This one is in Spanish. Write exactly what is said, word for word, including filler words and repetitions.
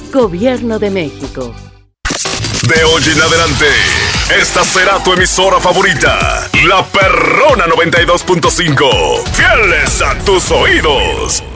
Gobierno de México. De hoy en adelante, esta será tu emisora favorita, La Perrona noventa y dos punto cinco. Fieles a tus oídos.